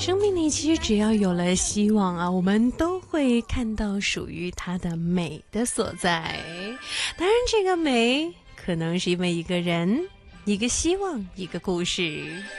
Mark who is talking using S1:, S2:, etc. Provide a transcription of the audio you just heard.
S1: 生命里其实只要有了希望啊，我们都会看到属于它的美的所在。当然这个美可能是因为一个人，一个希望，一个故事。